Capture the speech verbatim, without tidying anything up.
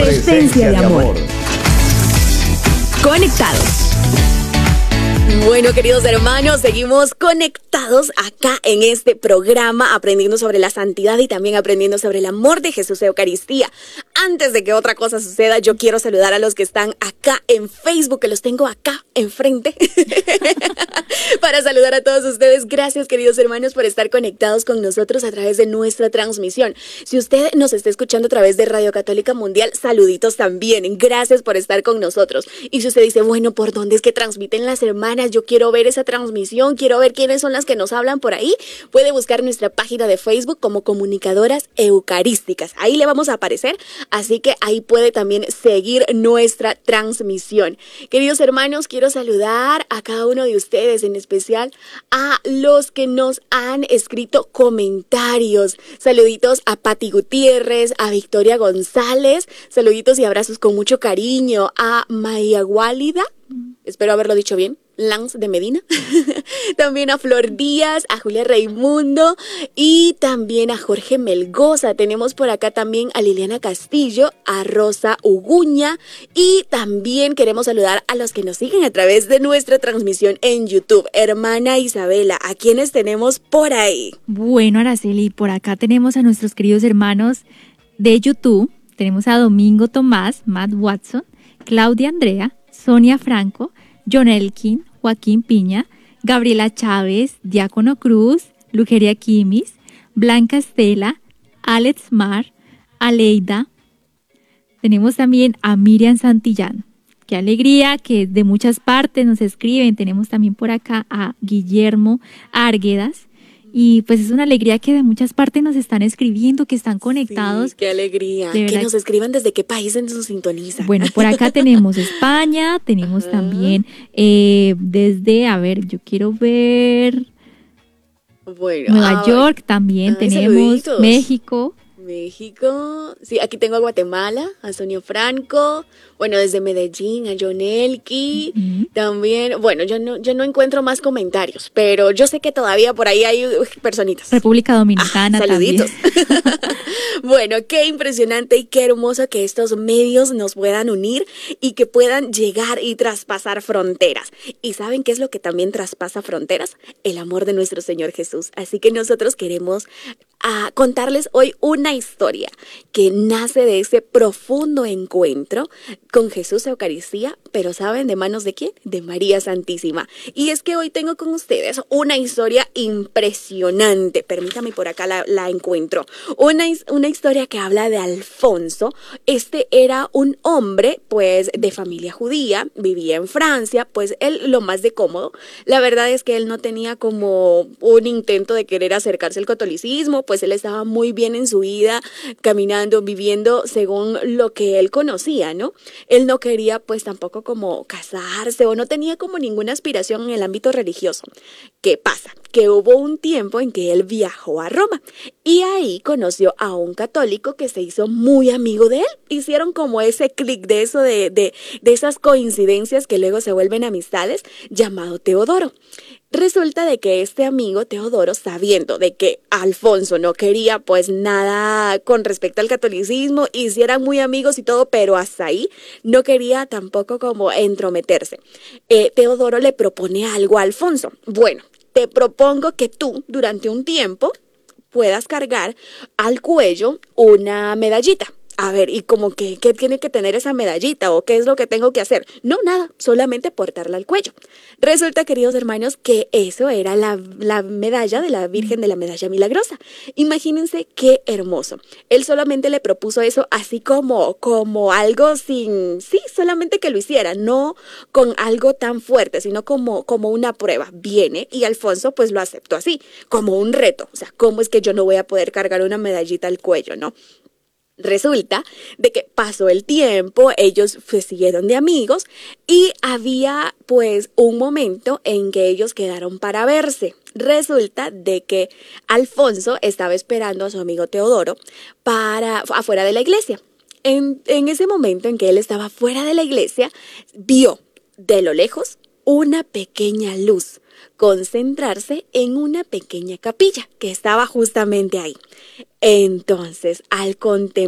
Presencia de amor. Conectados. Bueno, queridos hermanos, seguimos conectados acá en este programa, aprendiendo sobre la santidad y también aprendiendo sobre el amor de Jesús Eucaristía. Antes de que otra cosa suceda, yo quiero saludar a los que están acá en Facebook, que los tengo acá enfrente, para saludar a todos ustedes. Gracias, queridos hermanos, por estar conectados con nosotros a través de nuestra transmisión. Si usted nos está escuchando a través de Radio Católica Mundial, saluditos también. Gracias por estar con nosotros. Y si usted dice, bueno, ¿por dónde es que transmiten las hermanas? Yo quiero ver esa transmisión, quiero ver quiénes son las que nos hablan por ahí. Puede buscar nuestra página de Facebook como Comunicadoras Eucarísticas. Ahí le vamos a aparecer, así que ahí puede también seguir nuestra transmisión. Queridos hermanos, quiero saludar a cada uno de ustedes, en especial a los que nos han escrito comentarios. Saluditos a Pati Gutiérrez, a Victoria González, saluditos y abrazos con mucho cariño a Maya Guálida, espero haberlo dicho bien, Lance de Medina, también a Flor Díaz, a Julia Raimundo y también a Jorge Melgoza. Tenemos por acá también a Liliana Castillo, a Rosa Uguña y también queremos saludar a los que nos siguen a través de nuestra transmisión en YouTube. Hermana Isabela, ¿a quiénes tenemos por ahí? Bueno, Araceli, por acá tenemos a nuestros queridos hermanos de YouTube. Tenemos a Domingo Tomás, Matt Watson, Claudia Andrea, Sonia Franco, John Elkin, Joaquín Piña, Gabriela Chávez, Diácono Cruz, Lugeria Quimis, Blanca Estela, Alex Mar, Aleida. Tenemos también a Miriam Santillán. Qué alegría que de muchas partes nos escriben. Tenemos también por acá a Guillermo Arguedas. Y pues es una alegría que de muchas partes nos están escribiendo, que están conectados. Sí, qué alegría. Que nos escriban desde qué país nos sintonizan. Bueno, por acá tenemos España, tenemos uh-huh. también eh, desde, a ver, yo quiero ver bueno, Nueva ah, York también, ay, tenemos saluditos. México. México, sí, aquí tengo a Guatemala, a Sonia Franco, bueno, desde Medellín, a John Elki, uh-huh. también, bueno, yo no, yo no encuentro más comentarios, pero yo sé que todavía por ahí hay personitas. República Dominicana ah, saluditos. También. Bueno, qué impresionante y qué hermoso que estos medios nos puedan unir y que puedan llegar y traspasar fronteras. ¿Y saben qué es lo que también traspasa fronteras? El amor de nuestro Señor Jesús. Así que nosotros queremos a contarles hoy una historia que nace de ese profundo encuentro con Jesús Eucaristía, pero ¿saben de manos de quién? De María Santísima. Y es que hoy tengo con ustedes una historia impresionante. Permítame, por acá la, la encuentro. Una, una historia que habla de Alfonso. Este era un hombre, pues, de familia judía, vivía en Francia, pues él lo más de cómodo. La verdad es que él no tenía como un intento de querer acercarse al catolicismo, pues él estaba muy bien en su vida, caminando, viviendo según lo que él conocía, ¿no? Él no quería pues tampoco como casarse o no tenía como ninguna aspiración en el ámbito religioso. ¿Qué pasa? Que hubo un tiempo en que él viajó a Roma y ahí conoció a un católico que se hizo muy amigo de él. Hicieron como ese clic de eso, de, de, de esas coincidencias que luego se vuelven amistades, llamado Teodoro. Resulta de que este amigo Teodoro, sabiendo de que Alfonso no quería pues nada con respecto al catolicismo, y si eran muy amigos y todo, pero hasta ahí no quería tampoco como entrometerse. Eh, Teodoro le propone algo a Alfonso. Bueno, te propongo que tú durante un tiempo puedas cargar al cuello una medallita. A ver, ¿y como que qué tiene que tener esa medallita o qué es lo que tengo que hacer? No, nada, solamente portarla al cuello. Resulta, queridos hermanos, que eso era la, la medalla de la Virgen de la Medalla Milagrosa. Imagínense qué hermoso. Él solamente le propuso eso así como, como algo sin, sí, solamente que lo hiciera, no con algo tan fuerte, sino como, como una prueba. Viene y Alfonso pues lo aceptó así, como un reto. O sea, ¿cómo es que yo no voy a poder cargar una medallita al cuello, no? Resulta de que pasó el tiempo, ellos pues siguieron de amigos y había pues un momento en que ellos quedaron para verse. Resulta de que Alfonso estaba esperando a su amigo Teodoro para afuera de la iglesia. En, en ese momento en que él estaba fuera de la iglesia, vio de lo lejos una pequeña luz concentrarse en una pequeña capilla que estaba justamente ahí. Entonces, al contemplar